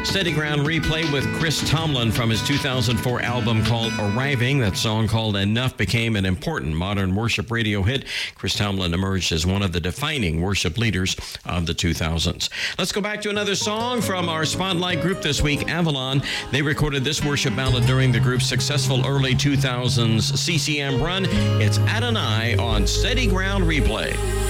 Steady Ground Replay with Chris Tomlin from his 2004 album called Arriving. That song called Enough became an important modern worship radio hit. Chris Tomlin emerged as one of the defining worship leaders of the 2000s. Let's go back to another song from our Spotlight group this week, Avalon. They recorded this worship ballad during the group's successful early 2000s CCM run. It's Adonai on Steady Ground Replay.